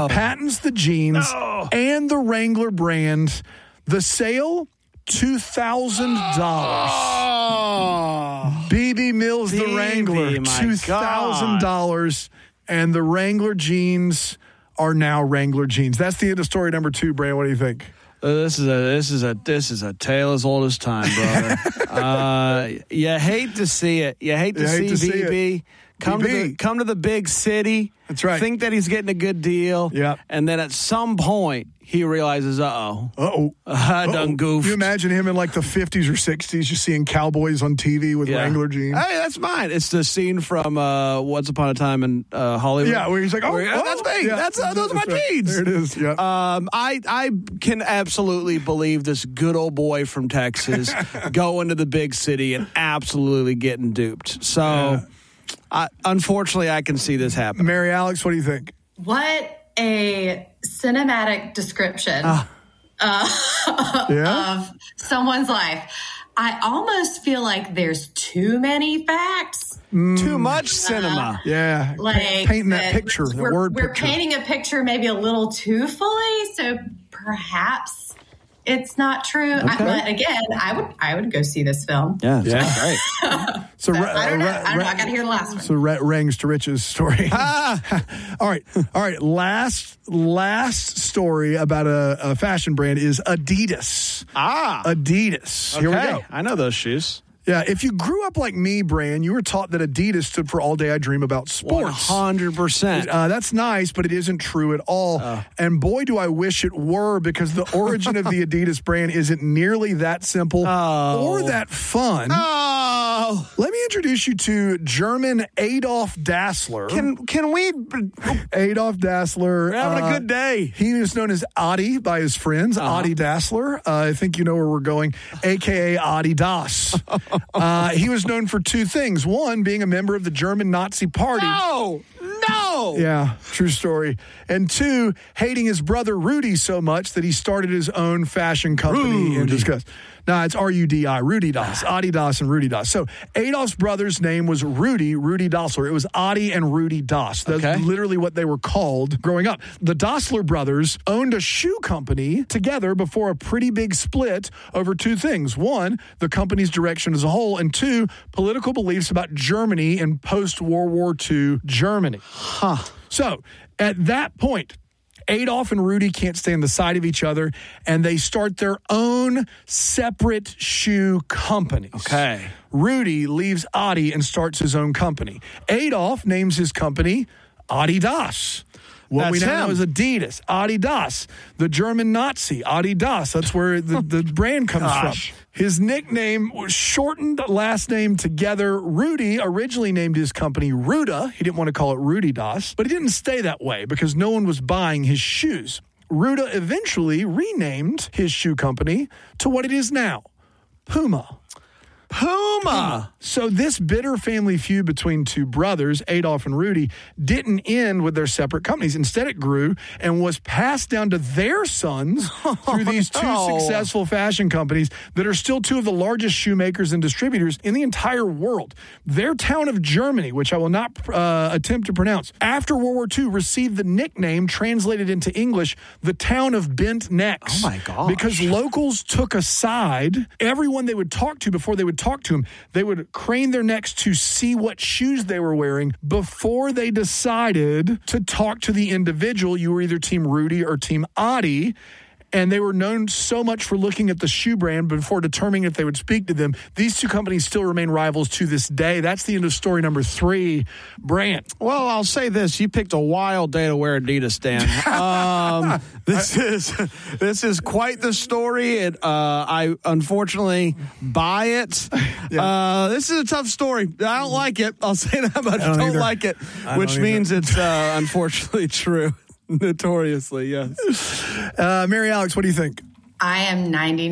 patents the jeans and the Wrangler brand. The sale, $2,000. BB Mills, the Wrangler, $2,000. And the Wrangler jeans are now Wrangler jeans. That's the end of story number 2, Brand. What do you think? This is a tale as old as time, brother. You hate to see it. You hate to see BB come to the big city. That's right. Think that he's getting a good deal. Yep. And then at some point he realizes, I done goofed. Can you imagine him in like the 50s or 60s just seeing cowboys on TV with Wrangler jeans? Hey, that's mine. It's the scene from Once Upon a Time in Hollywood. Yeah, where he's like, that's me. Yeah, those are my jeans. There it is. Yeah. I can absolutely believe this good old boy from Texas going to the big city and absolutely getting duped. So, unfortunately, I can see this happen. Mary Alex, what do you think? What a cinematic description of someone's life. I almost feel like there's too many facts. Too much cinema. Yeah. Like painting that picture, the word we're picture. painting a picture maybe a little too fully, so perhaps it's not true. Okay. But again, I would go see this film. Yeah, great. So I don't know. I got to hear the last one. So Rangs to Riches story. All right. Last story about a fashion brand is Adidas. Adidas. Here we go. I know those shoes. Yeah, if you grew up like me, Bran, you were taught that Adidas stood for All Day I Dream About Sports. 100%. That's nice, but it isn't true at all. And boy, do I wish it were, because the origin of the Adidas brand isn't nearly that simple or that fun. Let me introduce you to German Adolf Dassler. Can we? Adolf Dassler. We're having a good day. He was known as Adi by his friends, Adi Dassler. I think you know where we're going, a.k.a. Adi Das. He was known for two things. One, being a member of the German Nazi Party. No. Yeah, true story. And two, hating his brother Rudy so much that he started his own fashion company in disgust. No, it's R-U-D-I, Rudy Das, Adi Das and Rudy Das. So Adolf's brother's name was Rudy Dassler. It was Adi and Rudy Das. That's literally what they were called growing up. The Dassler brothers owned a shoe company together before a pretty big split over two things. One, the company's direction as a whole, and two, political beliefs about Germany in post-World War II Germany. So at that point, Adolf and Rudy can't stand the sight of each other, and they start their own separate shoe companies. Okay. Rudy leaves Adi and starts his own company. Adolf names his company Adidas. What we now know is Adidas, Adidas, the German Nazi, Adidas. That's where the brand comes from. His nickname was shortened last name together. Rudy originally named his company Ruda. He didn't want to call it Rudy Das, but it didn't stay that way because no one was buying his shoes. Ruda eventually renamed his shoe company to what it is now, Puma. So this bitter family feud between two brothers, Adolf and Rudy, didn't end with their separate companies. Instead, it grew and was passed down to their sons through these two successful fashion companies that are still two of the largest shoemakers and distributors in the entire world. Their town of Germany, which I will not attempt to pronounce, after World War II received the nickname, translated into English, the town of bent necks. Oh, my gosh. Because locals took aside everyone they would talk to before they would talk to him. They would crane their necks to see what shoes they were wearing before they decided to talk to the individual. You were either Team Rudy or Team Adi. And they were known so much for looking at the shoe brand before determining if they would speak to them. These two companies still remain rivals to this day. That's the end of story number 3. Brant. Well, I'll say this. You picked a wild day to wear Adidas, Dan. This is quite the story. I unfortunately buy it. This is a tough story. I don't like it. I'll say that much. I don't like it, which means it's unfortunately true. Notoriously, yes. Mary Alex, what do you think? I am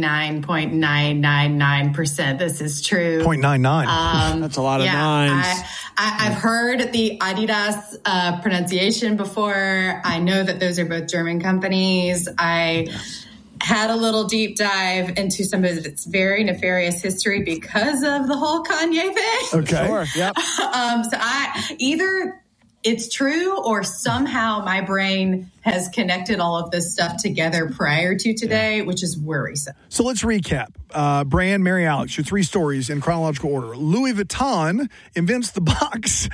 99.999%. This is true. 0.99. That's a lot of nines. I've heard the Adidas pronunciation before. I know that those are both German companies. I had a little deep dive into some of its very nefarious history because of the whole Kanye thing. Okay. Sure. Yep. So it's true, or somehow my brain has connected all of this stuff together prior to today, which is worrisome. So let's recap. Brand, Mary Alex, your 3 stories in chronological order. Louis Vuitton invents the box.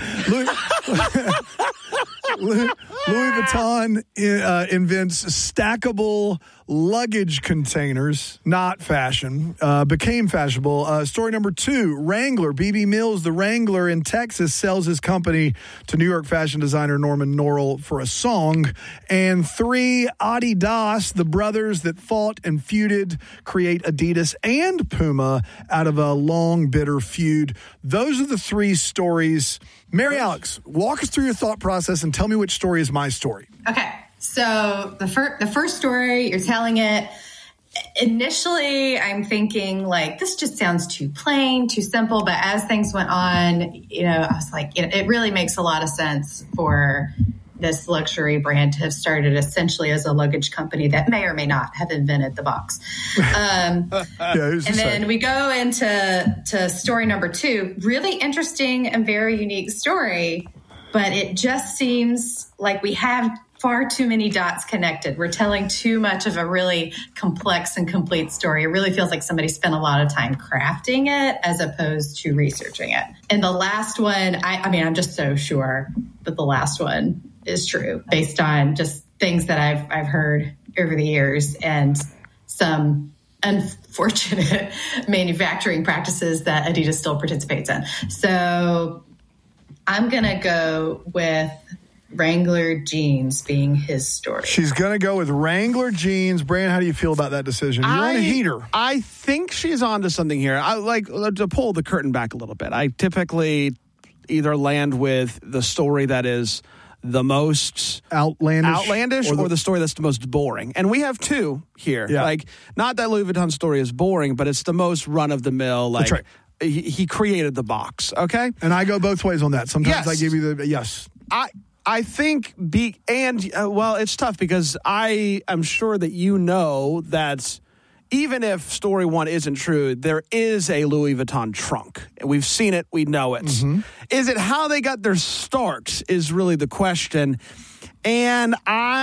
Louis Vuitton invents stackable luggage containers, not fashion, became fashionable. Story number 2, Wrangler. B.B. Mills, the Wrangler in Texas, sells his company to New York fashion designer Norman Norrell for a song. And 3, Adidas, the brothers that fought and feuded, create Adidas and Puma out of a long, bitter feud. Those are the 3 stories. Mary Alex, walk us through your thought process and tell me which story is my story. Okay. So the first story, you're telling it. Initially, I'm thinking like, this just sounds too plain, too simple. But as things went on, I was like, it really makes a lot of sense for this luxury brand to have started essentially as a luggage company that may or may not have invented the box. And then we go into story number 2, really interesting and very unique story, but it just seems like we have far too many dots connected. We're telling too much of a really complex and complete story. It really feels like somebody spent a lot of time crafting it as opposed to researching it. And the last one, I'm just so sure that the last one is true based on just things that I've heard over the years and some unfortunate manufacturing practices that Adidas still participates in. So I'm going to go with Wrangler jeans being his story. She's going to go with Wrangler jeans. Brand, how do you feel about that decision? You're on a heater. I think she's onto something here. I like to pull the curtain back a little bit. I typically either land with the story that is the most outlandish or the story that's the most boring. And we have 2 here. Yeah. Like, not that Louis Vuitton story is boring, but it's the most run-of-the-mill. Like, that's right. He created the box, okay? And I go both ways on that. Sometimes I give you the yes. I think it's tough because I am sure that that even if story 1 isn't true, there is a Louis Vuitton trunk. We've seen it. We know it. Mm-hmm. Is it how they got their start is really the question. And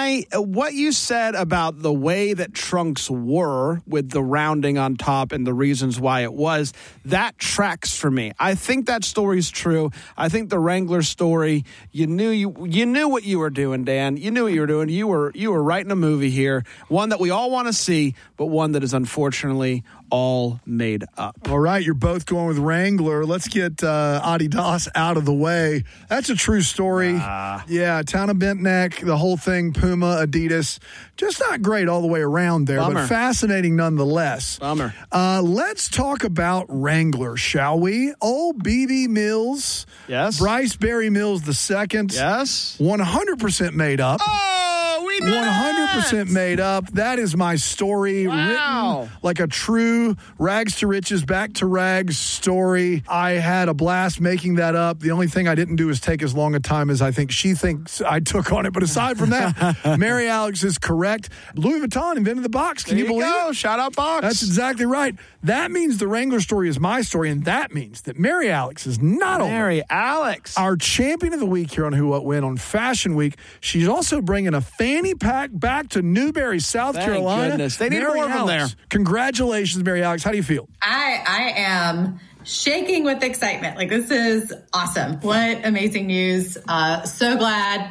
what you said about the way that trunks were with the rounding on top and the reasons why it was, that tracks for me. I think that story's true. I think the Wrangler story, you knew what you were doing, Dan. You knew what you were doing. You were writing a movie here, one that we all want to see, but one that is unfortunately all made up. All right, you're both going with Wrangler. Let's get Adidas out of the way. That's a true story. Yeah, town of Bent Neck, the whole thing, Puma, Adidas. Just not great all the way around there, but fascinating nonetheless. Bummer. Let's talk about Wrangler, shall we? Old B.B. Mills. Yes. Bryce Berry Mills II. Yes. 100% made up. Oh, we did 100% made up. That is my story. Wow. Written like a true rags to riches, back to rags story. I had a blast making that up. The only thing I didn't do is take as long a time as I think she thinks I took on it. But aside from that, Mary Alex is correct. Louis Vuitton invented the box. Can you believe it? Shout out box. That's exactly right. That means the Wrangler story is my story, and that means that Mary Alex is not Mary Alex, our champion of the week here on Who What When on Fashion Week. She's also bringing a fanny pack back to Newberry, South Carolina. Thank goodness. They need Mary more of them there. Congratulations, Mary Alex. How do you feel? I am shaking with excitement. Like, this is awesome. What amazing news. So glad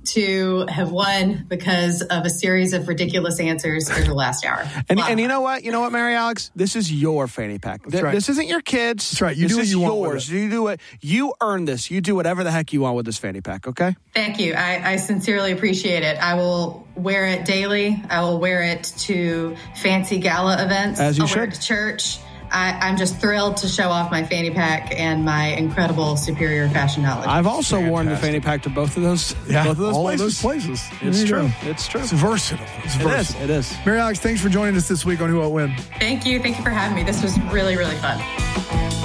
to have won because of a series of ridiculous answers over the last hour. And you know what? You know what, Mary Alex? This is your fanny pack. This isn't your kids. That's right. You do what you want with it. You do it. You earn this. You do whatever the heck you want with this fanny pack, okay? Thank you. I sincerely appreciate it. I will wear it daily. I will wear it to fancy gala events. As you I'll should. Wear it to church. I'm just thrilled to show off my fanny pack and my incredible superior fashion knowledge. I've also worn the fanny pack to both of those places. It's true. It's true. It's versatile. It is. Mary Alex, thanks for joining us this week on Who What When. Thank you. Thank you for having me. This was really, really fun.